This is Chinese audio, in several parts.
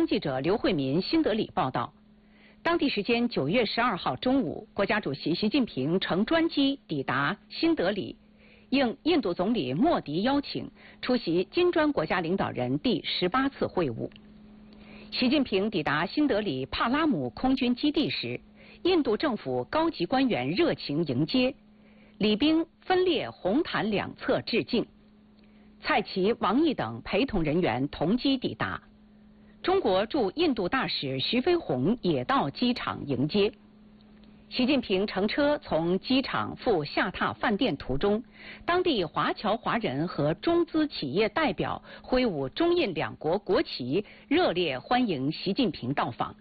记者刘慧民新德里报道，当地时间9月12号中午，国家主席习近平乘专机抵达新德里，应印度总理莫迪邀请，出席金砖国家领导人第18次会晤。习近平抵达新德里帕拉姆空军基地时，印度政府高级官员热情迎接，礼宾分列红毯两侧致敬。蔡奇、王毅等陪同人员同机抵达。中国驻印度大使徐飞鸿也到机场迎接。习近平乘车从机场赴下榻饭店途中，当地华侨华人和中资企业代表挥舞中印两国国旗，热烈欢迎习近平到访。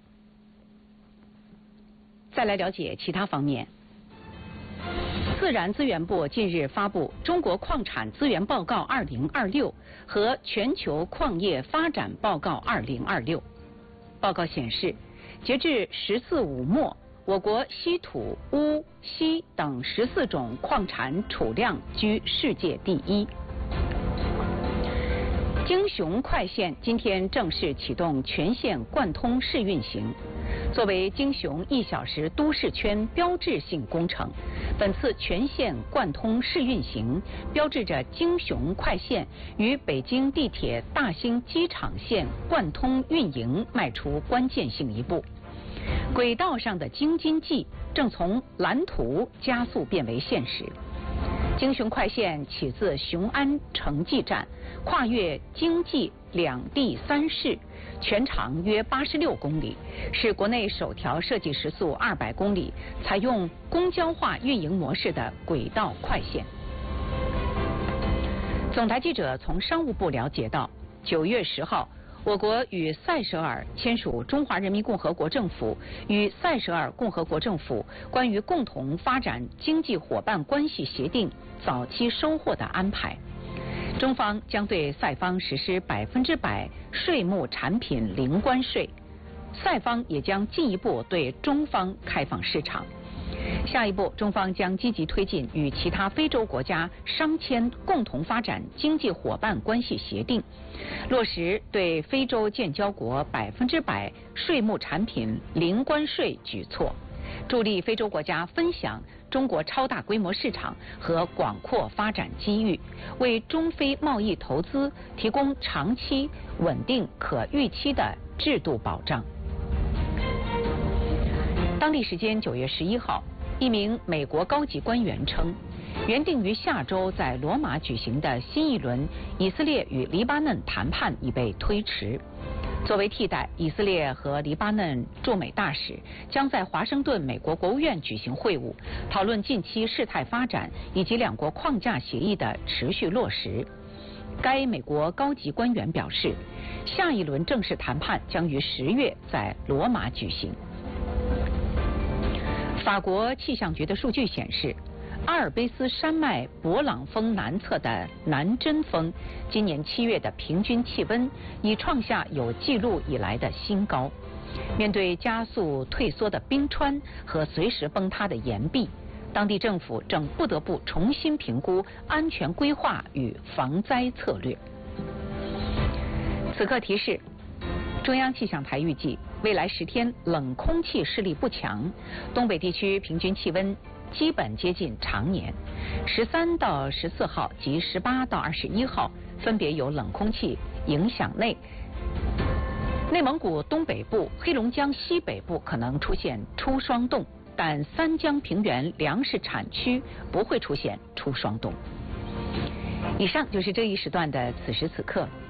再来了解其他方面。自然资源部近日发布《中国矿产资源报告2026》和《全球矿业发展报告2026》。报告显示，截至“14五”末，我国稀土、钨、锡等14种矿产储量居世界第一。京雄快线今天正式启动全线贯通试运行。作为京雄1小时都市圈标志性工程，本次全线贯通试运行，标志着京雄快线与北京地铁大兴机场线贯通运营迈出关键性一步。轨道上的京津冀正从蓝图加速变为现实。京雄快线起自雄安城际站，跨越京冀两地3市，全长约86公里，是国内首条设计时速200公里、采用公交化运营模式的轨道快线。总台记者从商务部了解到，9月10号，我国与塞舌尔签署中华人民共和国政府与塞舌尔共和国政府关于共同发展经济伙伴关系协定早期收获的安排。中方将对塞方实施100%税目产品零关税，塞方也将进一步对中方开放市场。下一步，中方将积极推进与其他非洲国家商签共同发展经济伙伴关系协定，落实对非洲建交国100%税目产品零关税举措，助力非洲国家分享中国超大规模市场和广阔发展机遇，为中非贸易投资提供长期、稳定、可预期的制度保障。当地时间9月11号，一名美国高级官员称，原定于下周在罗马举行的新一轮以色列与黎巴嫩谈判已被推迟。作为替代，以色列和黎巴嫩驻美大使将在华盛顿美国国务院举行会晤，讨论近期事态发展以及两国框架协议的持续落实。该美国高级官员表示，下一轮正式谈判将于10月在罗马举行。法国气象局的数据显示，阿尔卑斯山脉勃朗峰南侧的南针峰今年7月的平均气温已创下有记录以来的新高。面对加速退缩的冰川和随时崩塌的岩壁，当地政府正不得不重新评估安全规划与防灾策略。此刻提示，中央气象台预计未来10天冷空气势力不强，东北地区平均气温基本接近常年。13到14号及18到21号分别有冷空气影响内蒙古东北部、黑龙江西北部可能出现初霜冻，但三江平原粮食产区不会出现初霜冻。以上就是这一时段的此时此刻。